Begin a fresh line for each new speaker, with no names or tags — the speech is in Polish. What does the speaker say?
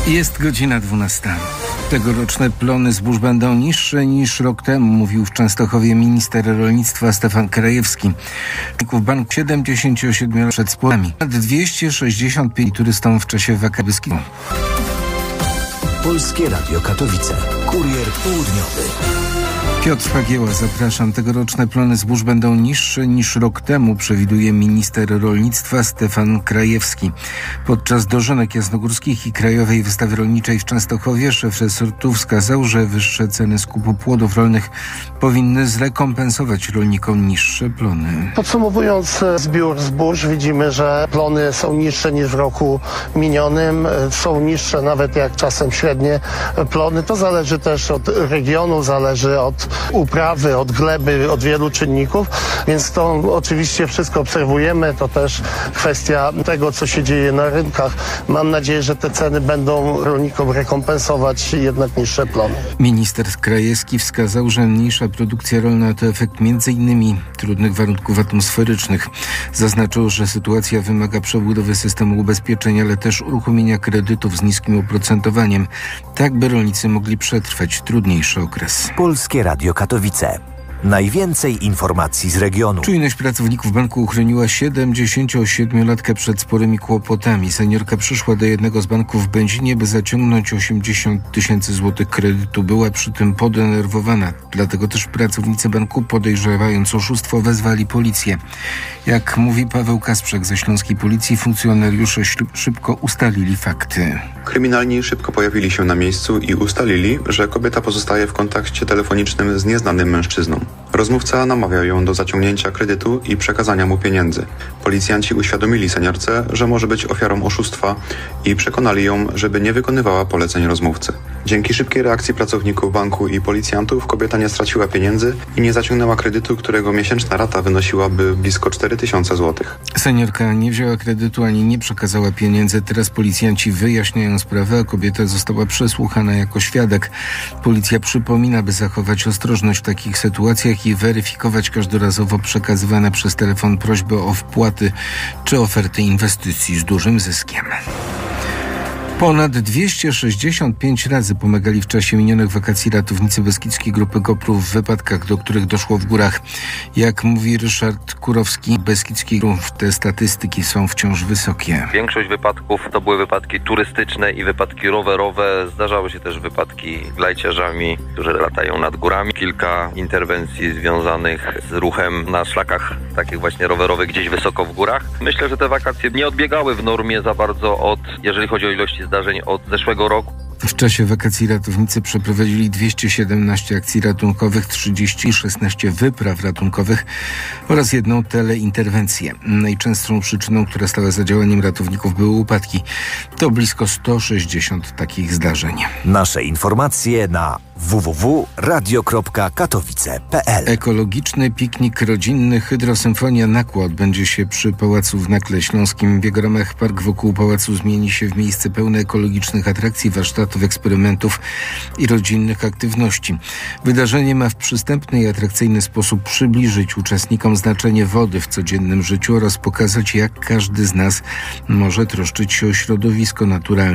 Jest godzina 12. Tegoroczne plony zbóż będą niższe niż rok temu, mówił w Częstochowie minister rolnictwa Stefan Krajewski. W banku 77 przed spłonami. 265 turystom w czasie wakacji.
Polskie Radio Katowice. Kurier południowy.
Piotr Pagieła, zapraszam. Tegoroczne plony zbóż będą niższe niż rok temu, przewiduje minister rolnictwa Stefan Krajewski. Podczas dożynek jasnogórskich i Krajowej Wystawy Rolniczej w Częstochowie szef resortu wskazał, że wyższe ceny skupu płodów rolnych powinny zrekompensować rolnikom niższe plony.
Podsumowując zbiór zbóż, widzimy, że plony są niższe niż w roku minionym. Są niższe nawet jak czasem średnie plony. To zależy też od regionu, zależy od uprawy, od gleby, od wielu czynników, więc to oczywiście wszystko obserwujemy. To też kwestia tego, co się dzieje na rynkach. Mam nadzieję, że te ceny będą rolnikom rekompensować jednak niższe plony.
Minister Krajewski wskazał, że mniejsza produkcja rolna to efekt m.in. trudnych warunków atmosferycznych. Zaznaczył, że sytuacja wymaga przebudowy systemu ubezpieczeń, ale też uruchomienia kredytów z niskim oprocentowaniem, tak by rolnicy mogli przetrwać trudniejszy okres.
Polskie Radio Katowice. Najwięcej informacji z regionu.
Czujność pracowników banku uchroniła 77-latkę przed sporymi kłopotami. Seniorka przyszła do jednego z banków w Będzinie, by zaciągnąć 80 000 złotych kredytu. Była przy tym podenerwowana. Dlatego też pracownicy banku, podejrzewając oszustwo, wezwali policję. Jak mówi Paweł Kasprzak ze Śląskiej Policji, funkcjonariusze szybko ustalili fakty.
Kryminalni szybko pojawili się na miejscu i ustalili, że kobieta pozostaje w kontakcie telefonicznym z nieznanym mężczyzną. Rozmówca namawiał ją do zaciągnięcia kredytu i przekazania mu pieniędzy. Policjanci uświadomili seniorce, że może być ofiarą oszustwa i przekonali ją, żeby nie wykonywała poleceń rozmówcy. Dzięki szybkiej reakcji pracowników banku i policjantów kobieta nie straciła pieniędzy i nie zaciągnęła kredytu, którego miesięczna rata wynosiłaby blisko 4000 zł.
Seniorka nie wzięła kredytu ani nie przekazała pieniędzy. Teraz policjanci wyjaśniają sprawę, a kobieta została przesłuchana jako świadek. Policja przypomina, by zachować ostrożność w takich sytuacjach i weryfikować każdorazowo przekazywane przez telefon prośby o wpłaty czy oferty inwestycji z dużym zyskiem. Ponad 265 razy pomagali w czasie minionych wakacji ratownicy Beskidzkiej Grupy GoPru w wypadkach, do których doszło w górach. Jak mówi Ryszard Kurowski, Beskidzkiej Grupy, te statystyki są wciąż wysokie.
Większość wypadków to były wypadki turystyczne i wypadki rowerowe. Zdarzały się też wypadki glajciarzami, którzy latają nad górami. Kilka interwencji związanych z ruchem na szlakach takich właśnie rowerowych gdzieś wysoko w górach. Myślę, że te wakacje nie odbiegały w normie za bardzo jeżeli chodzi o ilości zdarzeń od zeszłego roku.
W czasie wakacji ratownicy przeprowadzili 217 akcji ratunkowych, 16 wypraw ratunkowych oraz 1 teleinterwencję. Najczęstszą przyczyną, która stała za działaniem ratowników, były upadki. To blisko 160 takich zdarzeń.
Nasze informacje na www.radio.katowice.pl.
Ekologiczny piknik rodzinny Hydrosymfonia Nakło odbędzie się przy Pałacu w Nakle Śląskim. W jego ramach park wokół pałacu zmieni się w miejsce pełne ekologicznych atrakcji, warsztatów, eksperymentów i rodzinnych aktywności. Wydarzenie ma w przystępny i atrakcyjny sposób przybliżyć uczestnikom znaczenie wody w codziennym życiu oraz pokazać, jak każdy z nas może troszczyć się o środowisko naturalne.